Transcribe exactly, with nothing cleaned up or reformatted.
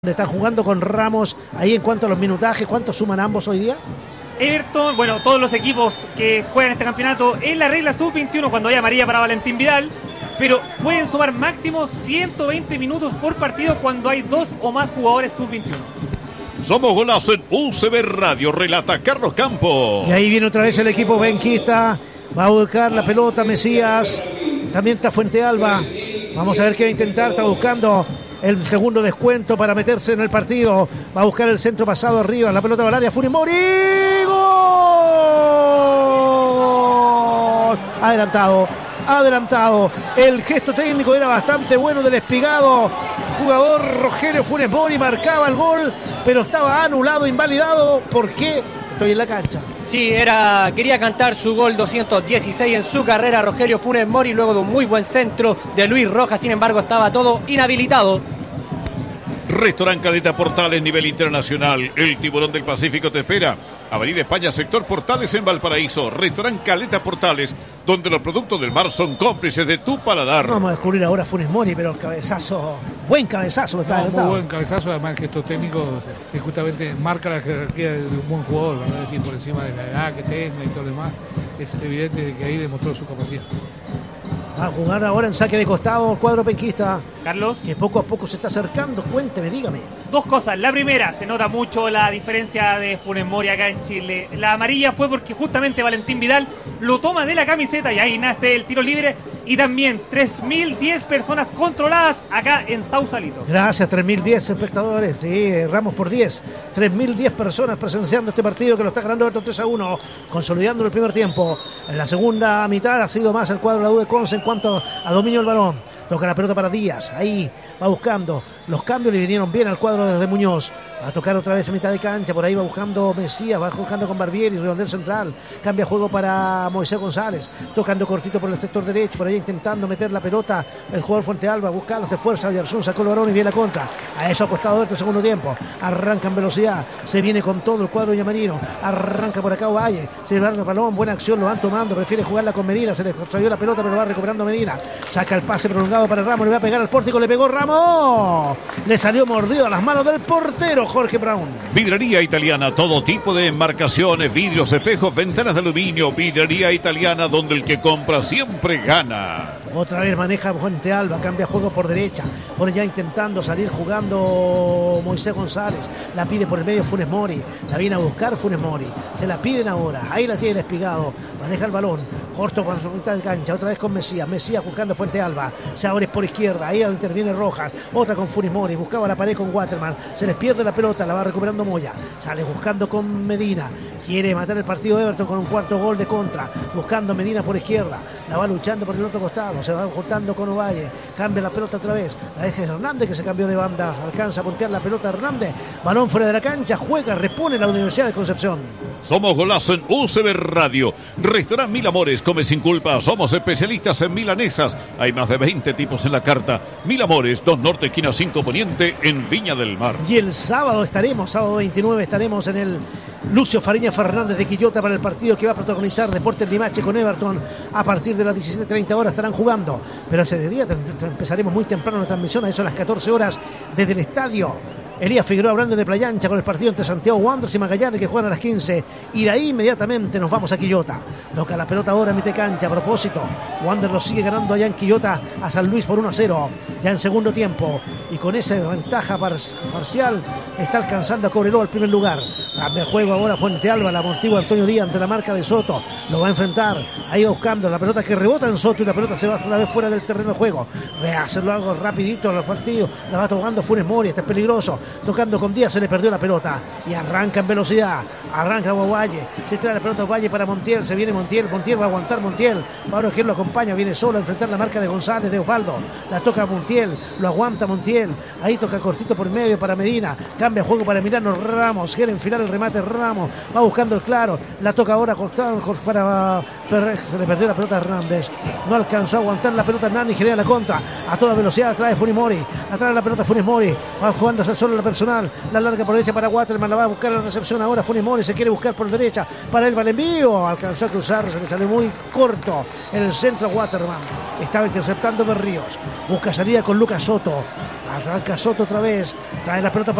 Está jugando con Ramos ahí en cuanto a los minutajes. ¿Cuántos suman ambos hoy día? Everton, bueno, todos los equipos que juegan este campeonato, es la regla sub veintiuno cuando hay amarilla para Valentín Vidal, pero pueden sumar máximo ciento veinte minutos por partido cuando hay dos o más jugadores sub veintiuno. Somos Golazo en U C B Radio, relata Carlos Campos. Y ahí viene otra vez el equipo benquista. Va a buscar la pelota Mesías. También está Fuente Alba. Vamos a ver qué va a intentar. Está buscando el segundo descuento para meterse en el partido. Va a buscar el centro pasado arriba. La pelota va al área. Funes Mori. ¡Gol! Adelantado. Adelantado. El gesto técnico era bastante bueno del espigado jugador Rogelio Funes Mori. Marcaba el gol, pero estaba anulado, invalidado. ¿Por qué? Estoy en la cancha. Sí, era, quería cantar su gol doscientos dieciséis en su carrera Rogelio Funes Mori, luego de un muy buen centro de Luis Rojas. Sin embargo, estaba todo inhabilitado. Restaurant Caleta Portales, nivel internacional. El Tiburón del Pacífico te espera. Avenida España, sector Portales en Valparaíso. Restaurant Caleta Portales, donde los productos del mar son cómplices de tu paladar. Vamos a descubrir ahora Funes Mori, pero el cabezazo, buen cabezazo. Está no, muy buen cabezazo, además que estos técnicos que justamente marca la jerarquía de un buen jugador, ¿verdad? Es decir, por encima de la edad que tenga y todo lo demás, es evidente que ahí demostró su capacidad. Va a jugar ahora en saque de costado el cuadro penquista. Carlos. Que poco a poco se está acercando. Cuénteme, dígame. Dos cosas. La primera, se nota mucho la diferencia de Funes Mori acá en Chile. La amarilla fue porque justamente Valentín Vidal lo toma de la camiseta y ahí nace el tiro libre. Y también tres mil diez personas controladas acá en Sausalito. Gracias, tres mil diez espectadores. Sí, Ramos por diez. tres mil diez personas presenciando este partido que lo está ganando Everton tres a uno. Consolidando el primer tiempo. En la segunda mitad ha sido más el cuadro de la U de Conce en cuanto a dominio del balón. Toca la pelota para Díaz, ahí va buscando, los cambios le vinieron bien al cuadro desde Muñoz, va a tocar otra vez en mitad de cancha, por ahí va buscando Mesías, va buscando con Barbieri, redondel central, cambia juego para Moisés González, tocando cortito por el sector derecho, por ahí intentando meter la pelota, el jugador Fuente Alba, buscando, se esfuerza, Oyarzún sacó el varón y viene la contra, a eso ha apostado el segundo tiempo, arranca en velocidad, se viene con todo el cuadro Yamarino, arranca por acá Ovalle, se le va el balón, buena acción, lo van tomando, prefiere jugarla con Medina, se le extrayó la pelota pero va recuperando Medina, saca el pase prolongado para Ramos, le va a pegar al pórtico, le pegó Ramos, le salió mordido a las manos del portero Jorge Brown. Vidrería Italiana, todo tipo de enmarcaciones, vidrios, espejos, ventanas de aluminio. Vidrería Italiana, donde el que compra siempre gana. Otra vez maneja Fuente Alba, cambia juego por derecha, pone ya intentando salir jugando Moisés González, la pide por el medio Funes Mori, la viene a buscar Funes Mori, se la piden ahora, ahí la tiene el espigado, maneja el balón, corto por la mitad de cancha, otra vez con Mesías, Mesías buscando Fuente Alba, se abre por izquierda, ahí interviene Rojas, otra con Funes Mori, buscaba la pared con Waterman, se les pierde la pelota, la va recuperando Moya, sale buscando con Medina, quiere matar el partido Everton con un cuarto gol de contra, buscando Medina por izquierda, la va luchando por el otro costado, se va juntando con Ovalle, cambia la pelota otra vez, la deja Hernández que se cambió de banda, alcanza a puntear la pelota Hernández, balón fuera de la cancha, juega, repone la Universidad de Concepción. Somos Golazo en U C B Radio. Restaurant Mil Amores, come sin culpa. Somos especialistas en milanesas. Hay más de veinte tipos en la carta. Mil Amores, dos Norte, esquina cinco Poniente, en Viña del Mar. Y el sábado estaremos, sábado veintinueve, estaremos en el Lucio Fariña Fernández de Quillota para el partido que va a protagonizar Deportes Limache con Everton. A partir de las diecisiete treinta horas estarán jugando. Pero ese día empezaremos muy temprano la transmisión, a eso a las catorce horas desde el estadio Elías Figueroa hablando de Playa Ancha con el partido entre Santiago Wanderers y Magallanes que juegan a las quince y de ahí inmediatamente nos vamos a Quillota. Toca la pelota ahora en mitad de cancha. A propósito, Wanderers lo sigue ganando allá en Quillota a San Luis por uno a cero ya en segundo tiempo y con esa ventaja par parcial está alcanzando a Cobreloa al primer lugar. Cambia el juego ahora Fuente Alba, la amortigua Antonio Díaz ante la marca de Soto, lo va a enfrentar, ahí va buscando la pelota que rebota en Soto y la pelota se va una vez fuera del terreno de juego. Rehacerlo algo rapidito en los partidos, la va tocando Funes Mori, este es peligroso, tocando con Díaz, se le perdió la pelota y arranca en velocidad, arranca Ovalle, se trae la pelota Ovalle para Montiel, se viene Montiel, Montiel va a aguantar Montiel, ahora quien lo acompaña, viene solo a enfrentar la marca de González, de Osvaldo, la toca Montiel, lo aguanta Montiel, ahí toca cortito por medio para Medina, cambia juego para Emiliano Ramos, quiere enfilar sale el remate Ramos, va buscando el claro, la toca ahora para Ferrer, se le perdió la pelota a Hernández, no alcanzó a aguantar la pelota Hernán y genera la contra, a toda velocidad trae Funes Mori, atrae la pelota Funes Mori, va jugándose solo la personal, la larga por derecha para Waterman, la va a buscar la recepción ahora Funes Mori, se quiere buscar por derecha, para él va el envío, alcanzó a cruzar, se le salió muy corto en el centro a Waterman, estaba interceptando Berríos, busca salida con Lucas Soto, arranca Soto otra vez, trae la pelota para